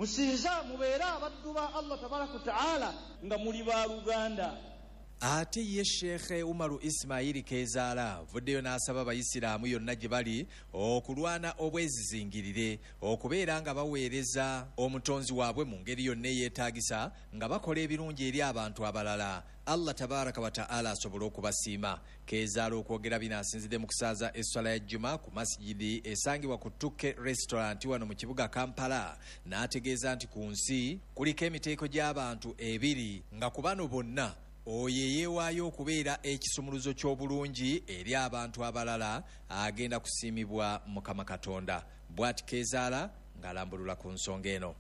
musinza mubeere abaddu ba Allah tabaraka ta'ala nga muli ba Luganda. Ate ye Sheikh Umaru Ismail Kezaala vuddeyo n'asaba Abayisiraamu yonna gye bali okulwana obwezizingirire okubeera nga baweereza omutonzi waabwe mu ngeri yonna eyeetaagisa nga bakola ebirungi eri abantu abalala Allah tabaraka wa ta'ala asobole okubasiima. Kezaala okwogera bino asinzidde mu kusaaza esswala ya Juma ku masjidi esangibwa ku Tukke Restaurant wano mu kibuga Kampala, n'ategeeza nti ku nsi kuliko emiteeko gy'abantu ebiri nga ku bano bonna oyo yeewaayo okubeera ekisumuluzo ky'obulungi eri abantu abalala agenda kusiimibwa Mukama Katonda. Bw'ati Kezaala ng'alambulula ku nsonga eno.